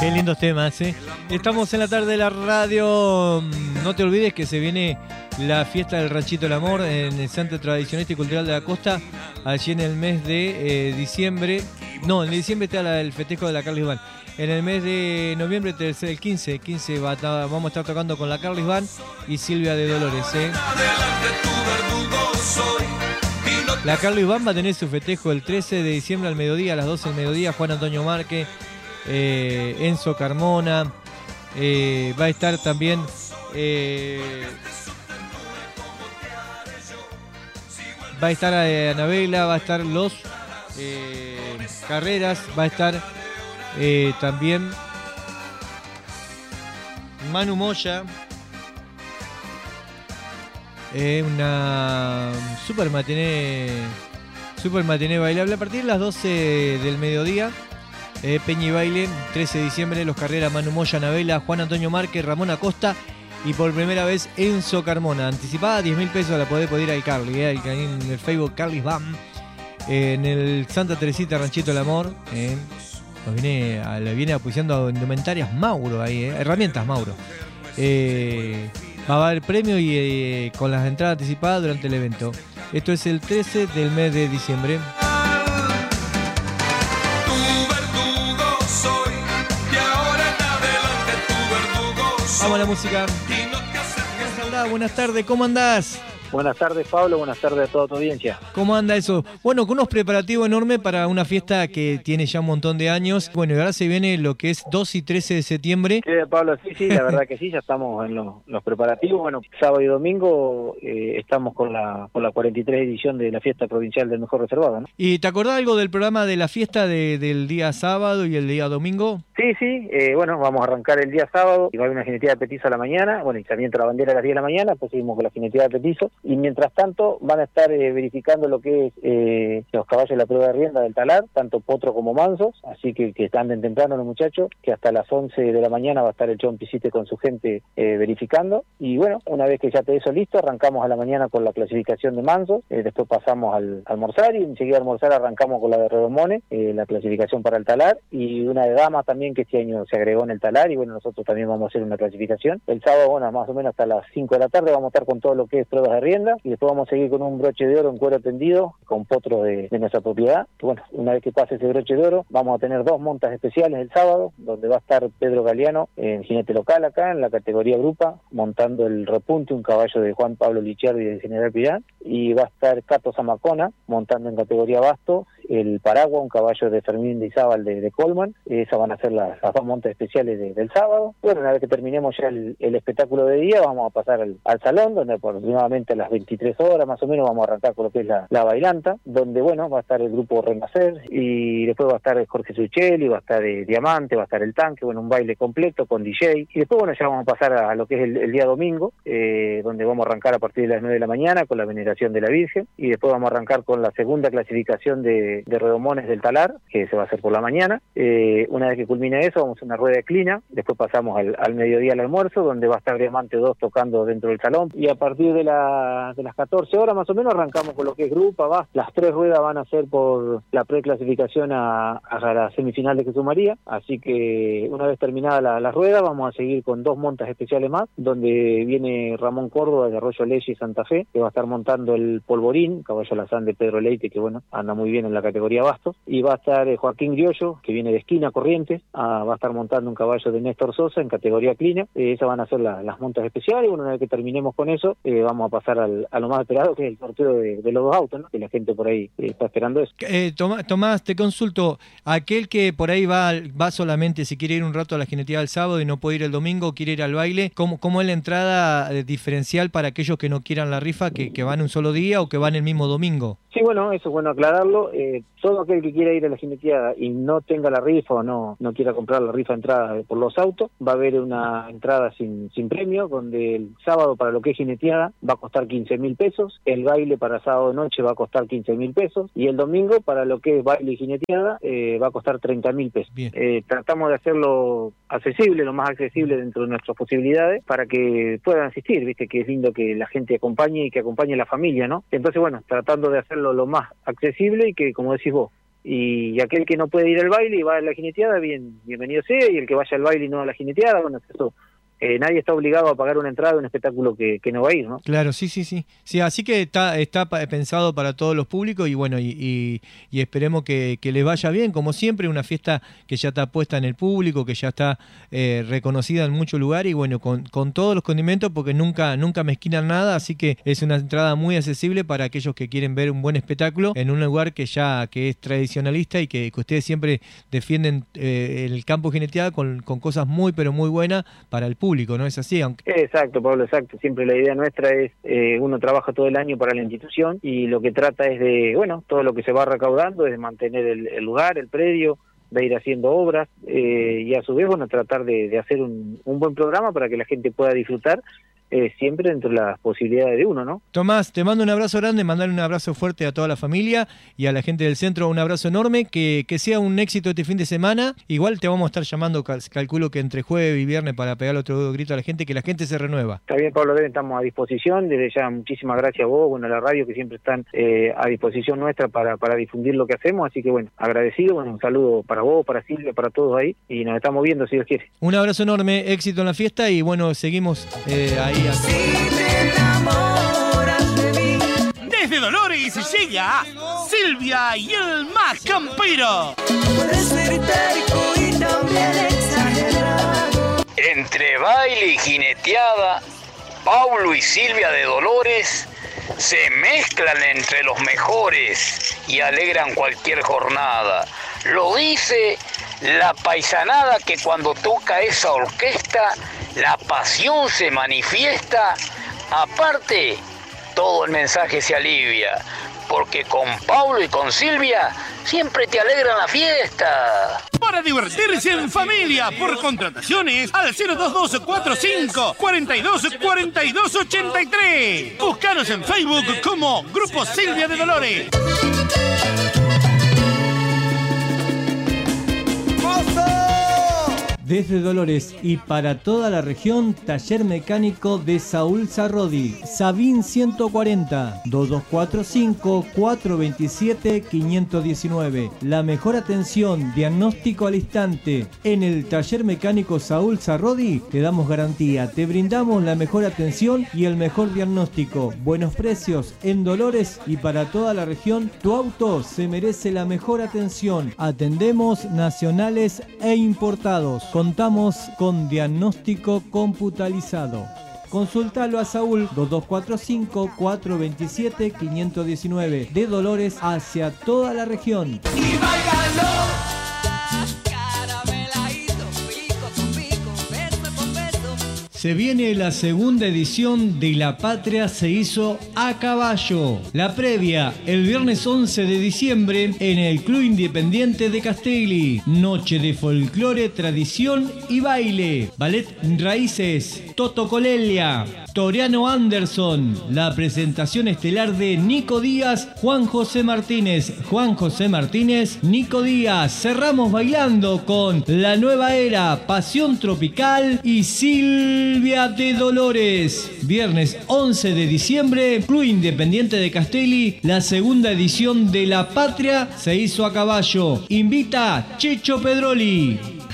Qué lindos temas, ¿eh? Estamos en la tarde de la radio. No te olvides que se viene la fiesta del Ranchito del Amor en el Centro Tradicionalista y Cultural de la Costa, allí en el mes de diciembre. No, en diciembre está el festejo de la Carlis Band. En el mes de noviembre, el 15 vamos a estar tocando con la Carlis Band y Silvia de Dolores, ¿eh? La Carlis Band va a tener su festejo el 13 de diciembre al mediodía, a las 12 del mediodía. Juan Antonio Márquez, Enzo Carmona, va a estar también va a estar Anabela, va a estar los Carreras, va a estar también Manu Moya, una super matiné bailable a partir de las 12 del mediodía. Peña y Baile, 13 de diciembre, Los Carreras, Manu Moya, Anabela, Juan Antonio Márquez, Ramón Acosta y por primera vez Enzo Carmona. Anticipada 10.000 pesos la podés ir al Carly, en el Facebook Carlis Band, en el Santa Teresita Ranchito del Amor. Le viene apoyando indumentarias Mauro ahí, herramientas Mauro. Va a haber premio y con las entradas anticipadas durante el evento. Esto es el 13 del mes de diciembre. Vamos a la música. Buenas tardes, ¿cómo andás? Buenas tardes, Pablo, buenas tardes a toda tu audiencia. ¿Cómo anda eso? Bueno, con unos preparativos enormes para una fiesta que tiene ya un montón de años. Bueno, y ahora se viene lo que es 2 y 13 de septiembre. Sí, Pablo, sí, la verdad que sí, ya estamos en los preparativos. Bueno, sábado y domingo estamos con la 43 edición de la fiesta provincial del mejor reservado, ¿no? ¿Y te acordás algo del programa de la fiesta del día sábado y el día domingo? Sí, bueno, vamos a arrancar el día sábado y va a haber una jineteada de petizo a la mañana, bueno, y saliendo la bandera a las 10 de la mañana, pues seguimos con la jineteada de petizo. Y mientras tanto van a estar verificando lo que es los caballos de la prueba de rienda del talar, tanto potro como mansos, así que están de temprano los muchachos, que hasta las 11 de la mañana va a estar el Chon Pisite con su gente verificando. Y bueno, una vez que ya te eso listo, arrancamos a la mañana con la clasificación de mansos, después pasamos al almorzar y enseguida al almorzar arrancamos con la de redomones, la clasificación para el talar, y una de damas también que este año se agregó en el talar, y bueno, nosotros también vamos a hacer una clasificación. El sábado, bueno, más o menos hasta las 5 de la tarde vamos a estar con todo lo que es pruebas de rienda, y después vamos a seguir con un broche de oro en cuero tendido con potro de nuestra propiedad. Y bueno, una vez que pase ese broche de oro, vamos a tener 2 montas especiales el sábado, donde va a estar Pedro Galeano, en jinete local acá, en la categoría grupa, montando el repunte, un caballo de Juan Pablo Lichardi y de General Pirán, y va a estar Cato Zamacona, montando en categoría basto, el Paragua, un caballo de Fermín de Izábal de Colman. Esas van a ser las 2 montas especiales del sábado. Bueno, una vez que terminemos ya el espectáculo de día, vamos a pasar al salón, donde aproximadamente a las 23 horas más o menos vamos a arrancar con lo que es la bailanta, donde bueno, va a estar el grupo Renacer, y después va a estar Jorge Suchelli, va a estar Diamante, va a estar el Tanque, bueno, un baile completo con DJ, y después bueno, ya vamos a pasar a lo que es el día domingo, donde vamos a arrancar a partir de las 9 de la mañana con la veneración de la Virgen, y después vamos a arrancar con la segunda clasificación de redomones del talar, que se va a hacer por la mañana. Una vez que culmine eso, vamos a hacer una rueda de clina, después pasamos al mediodía al almuerzo, donde va a estar Diamante 2 tocando dentro del salón, y a partir de las 14 horas más o menos arrancamos con lo que es grupa, las 3 ruedas van a ser por la preclasificación a la semifinal de Jesús María, así que una vez terminada la rueda vamos a seguir con 2 montas especiales más, donde viene Ramón Córdoba de Arroyo Leyes y Santa Fe, que va a estar montando el Polvorín, caballo alazán de Pedro Leite, que bueno, anda muy bien en la categoría bastos, y va a estar Joaquín Griollo, que viene de Esquina Corrientes, va a estar montando un caballo de Néstor Sosa en categoría clina. Esas van a ser las montas especiales. Bueno, una vez que terminemos con eso, vamos a pasar a lo más esperado, que es el sorteo de los 2 autos, ¿no? Que la gente por ahí está esperando eso. Tomás, te consulto, aquel que por ahí va solamente si quiere ir un rato a la jineteada el sábado y no puede ir el domingo, quiere ir al baile, ¿cómo es la entrada diferencial para aquellos que no quieran la rifa, que van un solo día o que van el mismo domingo? Sí, bueno, eso es bueno aclararlo. Todo aquel que quiera ir a la jineteada y no tenga la rifa o no quiera comprar la rifa entrada por los autos, va a haber una entrada sin premio, donde el sábado para lo que es jineteada va a costar 15.000 pesos, el baile para sábado noche va a costar 15.000 pesos, y el domingo para lo que es baile y jineteada va a costar 30.000 pesos. Tratamos de hacerlo accesible, lo más accesible dentro de nuestras posibilidades, para que puedan asistir, viste que es lindo que la gente acompañe y que acompañe a la familia, ¿no? Entonces, bueno, tratando de hacerlo lo más accesible y que, como decís vos, y aquel que no puede ir al baile y va a la jineteada, bienvenido sea, y el que vaya al baile y no a la jineteada, bueno, eso nadie está obligado a pagar una entrada de un espectáculo que no va a ir, ¿no? Claro, sí. Sí, así que está pensado para todos los públicos y bueno, y esperemos que les vaya bien, como siempre, una fiesta que ya está puesta en el público, que ya está reconocida en muchos lugares y bueno, con todos los condimentos porque nunca mezquinan nada, así que es una entrada muy accesible para aquellos que quieren ver un buen espectáculo en un lugar que es tradicionalista y que ustedes siempre defienden el campo jineteada con cosas muy pero muy buenas para el público. ¿No es así? Exacto, Pablo, exacto. Siempre la idea nuestra es, uno trabaja todo el año para la institución y lo que trata es de, bueno, todo lo que se va recaudando es de mantener el lugar, el predio, de ir haciendo obras y a su vez, bueno, tratar de hacer un buen programa para que la gente pueda disfrutar siempre dentro de las posibilidades de uno, ¿no? Tomás, te mando un abrazo grande, mandarle un abrazo fuerte a toda la familia y a la gente del centro un abrazo enorme, que sea un éxito este fin de semana. Igual te vamos a estar llamando, calculo que entre jueves y viernes para pegarle otro grito a la gente, que la gente se renueva. Está bien, Pablo, estamos a disposición, desde ya muchísimas gracias a vos, bueno, a la radio que siempre están a disposición nuestra para difundir lo que hacemos, así que bueno, agradecido, bueno, un saludo para vos, para Silvia, para todos ahí y nos estamos viendo si Dios quiere. Un abrazo enorme, éxito en la fiesta y bueno, seguimos ahí. Si te enamoras de mí. Desde Dolores llega Silvia y el más campero. Puedes ser terco y también exagerado. Entre baile y jineteada, Paulo y Silvia de Dolores se mezclan entre los mejores y alegran cualquier jornada. Lo dice la paisanada que cuando toca esa orquesta, la pasión se manifiesta. Aparte, todo el mensaje se alivia, porque con Paulo y con Silvia siempre te alegran la fiesta. Para divertirse en familia, por contrataciones al 02245 42 42 83. Búscanos en Facebook como Grupo Silvia de Dolores. Desde Dolores y para toda la región, taller mecánico de Saúl Sarrodi, Sabín 140, 2245-427-519. La mejor atención, diagnóstico al instante. En el taller mecánico Saúl Sarrodi te damos garantía, te brindamos la mejor atención y el mejor diagnóstico. Buenos precios en Dolores y para toda la región, tu auto se merece la mejor atención. Atendemos nacionales e importados. Contamos con diagnóstico computarizado. Consultalo a Saúl 2245-427-519 de Dolores hacia toda la región. Y bailalo. Se viene la segunda edición de La Patria se hizo a caballo. La previa, el viernes 11 de diciembre, en el Club Independiente de Castelli. Noche de folclore, tradición y baile. Ballet Raíces, Toto Colelia, Toriano Anderson. La presentación estelar de Nico Díaz, Juan José Martínez, Nico Díaz. Cerramos bailando con La Nueva Era, Pasión Tropical y Silvia de Dolores. Viernes 11 de diciembre, Club Independiente de Castelli, la segunda edición de La Patria se hizo a caballo. Invita Checho Pedroli.